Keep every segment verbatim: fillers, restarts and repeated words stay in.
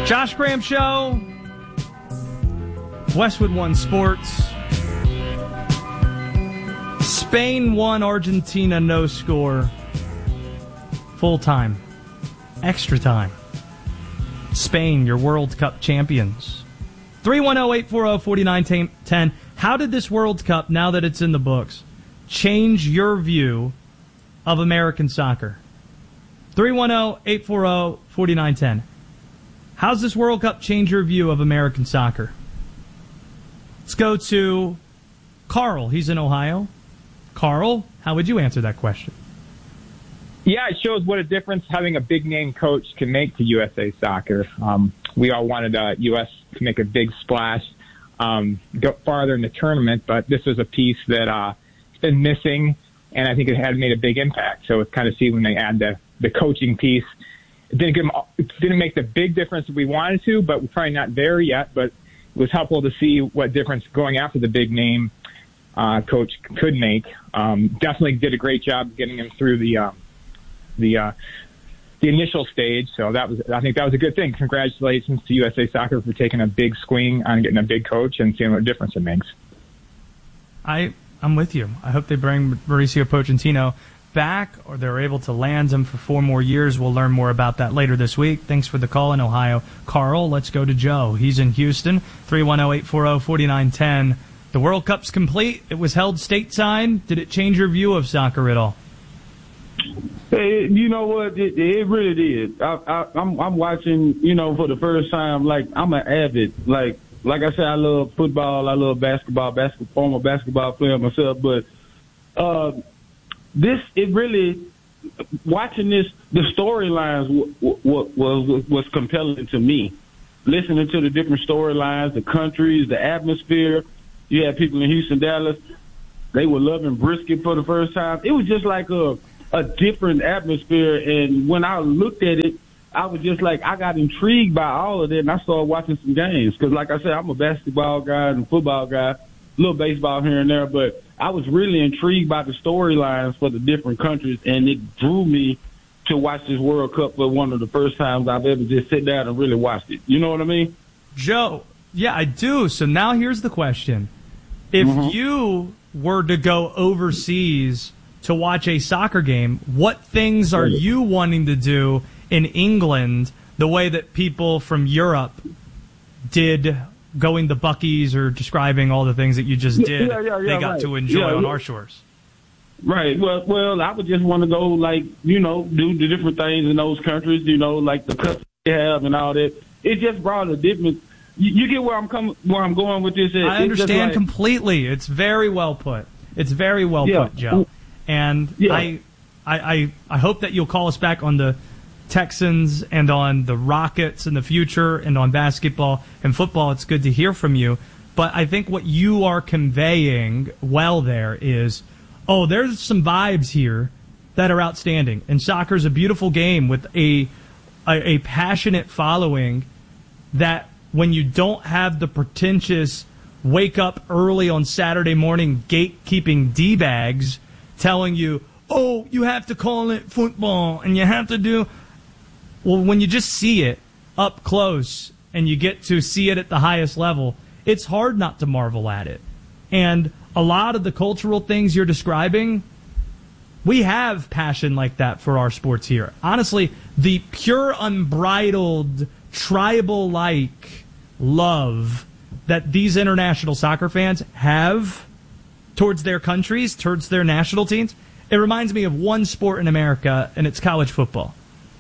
Josh Graham Show, Westwood One Sports. Spain won, Argentina no score. Full time. Extra time. Spain, your World Cup champions. three one zero, eight four zero, four nine one zero. How did this World Cup, now that it's in the books, change your view of American soccer? three one zero, eight four zero, four nine one zero. How's this World Cup change your view of American soccer? Let's go to Carl. He's in Ohio. Carl, how would you answer that question? Yeah, it shows what a difference having a big-name coach can make to U S A Soccer. Um, we all wanted uh, U S to make a big splash, um, go farther in the tournament, but this was a piece that uh, it's been missing, and I think it had made a big impact. So it's kind of see when they add the, the coaching piece. It didn't, give them, it didn't make the big difference that we wanted to, but we're probably not there yet. But it was helpful to see what difference going after the big name uh, coach could make. Um, definitely did a great job getting him through the uh, the uh, the initial stage. So that was, I think that was a good thing. Congratulations to U S A Soccer for taking a big swing on getting a big coach and seeing what difference it makes. I I'm with you. I hope they bring Mauricio Pochettino back, or they're able to land him for four more years. We'll learn more about that later this week. Thanks for the call in Ohio. Carl, let's go to Joe. He's in Houston. three one zero, eight four zero, four nine one zero. The World Cup's complete. It was held stateside. Did it change your view of soccer at all? Hey, you know what? It, it really did. I, I, I'm, I'm watching, you know, for the first time. Like, I'm an avid, like, like I said, I love football. I love basketball, basketball, former basketball player myself. But uh, this, it really, watching this, the storylines w- w- was was compelling to me. Listening to the different storylines, the countries, the atmosphere. You had people in Houston, Dallas. They were loving brisket for the first time. It was just like a a different atmosphere. And when I looked at it, I was just like, I got intrigued by all of that, and I started watching some games. Because, like I said, I'm a basketball guy and a football guy, a little baseball here and there, but I was really intrigued by the storylines for the different countries, and it drew me to watch this World Cup for one of the first times I've ever just sit down and really watched it. You know what I mean? Joe, yeah, I do. So now here's the question. If mm-hmm. you were to go overseas to watch a soccer game, what things are you wanting to do in England the way that people from Europe did going to Buc-ee's or describing all the things that you just did yeah, yeah, yeah, they got right. to enjoy yeah, on yeah. our shores? Right. Well, well, I would just want to go, like, you know, do the different things in those countries, you know, like the customs they have and all that. It just brought a different. You, you get where I'm coming, where I'm going with this. It, I understand like, completely. It's very well put. It's very well yeah. put, Joe. And yeah. I, I, I, I hope that you'll call us back on the Texans and on the Rockets in the future and on basketball and football. It's good to hear from you. But I think what you are conveying well there is, oh, there's some vibes here that are outstanding. And soccer is a beautiful game with a, a, a passionate following that when you don't have the pretentious wake up early on Saturday morning gatekeeping D-bags telling you, oh, you have to call it football and you have to do... Well, when you just see it up close and you get to see it at the highest level, it's hard not to marvel at it. And a lot of the cultural things you're describing, we have passion like that for our sports here. Honestly, the pure, unbridled, tribal-like love that these international soccer fans have towards their countries, towards their national teams, it reminds me of one sport in America, and it's college football.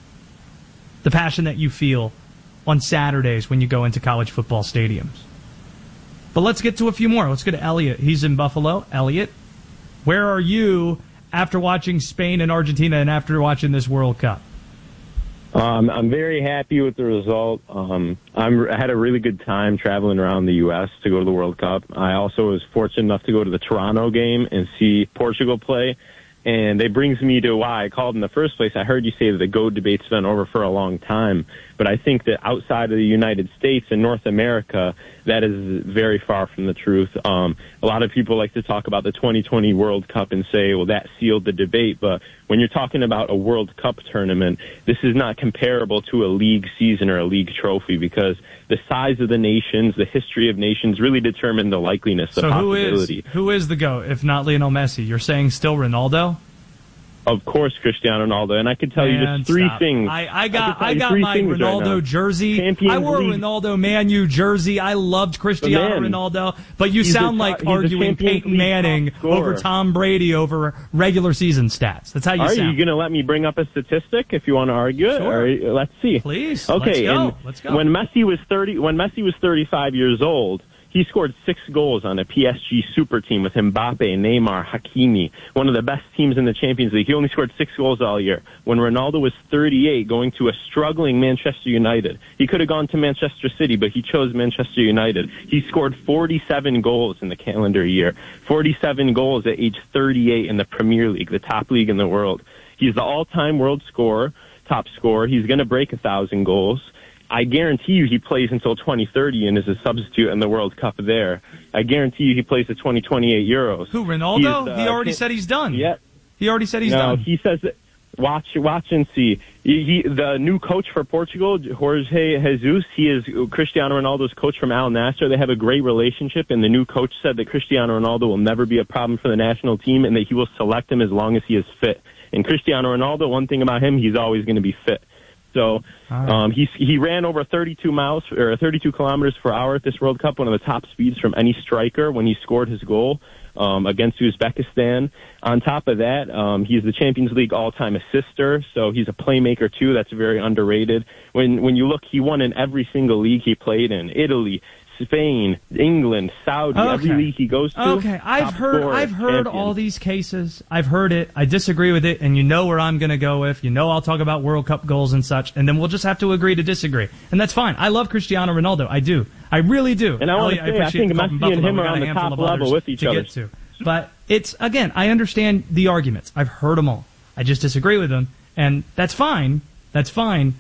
The passion that you feel on Saturdays when you go into college football stadiums. But let's get to a few more. Let's go to Elliot. He's in Buffalo. Elliot, where are you after watching Spain and Argentina and after watching this World Cup? Um, I'm very happy with the result. Um, I'm, I had a really good time traveling around the U S to go to the World Cup. I also was fortunate enough to go to the Toronto game and see Portugal play. And it brings me to why I called in the first place. I heard you say that the GOAT debate's been over for a long time, but I think that outside of the United States and North America, that is very far from the truth. Um, a lot of people like to talk about the twenty twenty World Cup and say, well, that sealed the debate, but when you're talking about a World Cup tournament, this is not comparable to a league season or a league trophy because the size of the nations, the history of nations really determine the likeliness so of who possibility. Is, who is the GOAT, if not Lionel Messi? You're saying still Ronaldo? Of course, Cristiano Ronaldo, and I can tell Man, you just three stop. things. I, I got I, I got my Ronaldo right jersey. Champions I wore a League. Ronaldo Man U jersey. I loved Cristiano man, Ronaldo, but you he's sound a like top- he's a arguing Champions Peyton League Manning top scorer. over Tom Brady over regular season stats. That's how you Are sound. you going to let me bring up a statistic if you want to argue it? Sure. Or, let's see. Please. Okay. Let's go. And Let's go. When Messi was thirty, when Messi was thirty-five years old, he scored six goals on a P S G super team with Mbappe, Neymar, Hakimi, one of the best teams in the Champions League. He only scored six goals all year. When Ronaldo was thirty-eight, going to a struggling Manchester United, he could have gone to Manchester City, but he chose Manchester United. He scored forty-seven goals in the calendar year, forty-seven goals at age thirty-eight in the Premier League, the top league in the world. He's the all-time world scorer, top scorer. He's going to break a thousand goals. I guarantee you he plays until twenty thirty and is a substitute in the World Cup there. I guarantee you he plays the twenty twenty-eight Euros. Who, Ronaldo? He's, uh, he already said he's done. Yeah. He already said he's no, done. he says that. Watch, watch and see. He, he, the new coach for Portugal, Jorge Jesus, he is Cristiano Ronaldo's coach from Al Nassr. They have a great relationship, and the new coach said that Cristiano Ronaldo will never be a problem for the national team and that he will select him as long as he is fit. And Cristiano Ronaldo, one thing about him, he's always going to be fit. So um, he he ran over thirty-two miles or thirty-two kilometers per hour at this World Cup, one of the top speeds from any striker when he scored his goal um, against Uzbekistan. On top of that, um, he's the Champions League all-time assister, so he's a playmaker too. That's very underrated. When when you look, he won in every single league he played in: Italy, Spain, England, Saudi, Okay. every league he goes to. Okay, I've top heard scorer, I've heard champion. all these cases. I've heard it. I disagree with it, and you know where I'm going to go with. You know I'll talk about World Cup goals and such, and then we'll just have to agree to disagree. And that's fine. I love Cristiano Ronaldo. I do. I really do. And I want to Elliot, say, I appreciate think the call from Messi and Buffalo. him We are got on a the handful top of others level with each to other. get to. But it's, again, I understand the arguments. I've heard them all. I just disagree with them, and that's fine. That's fine.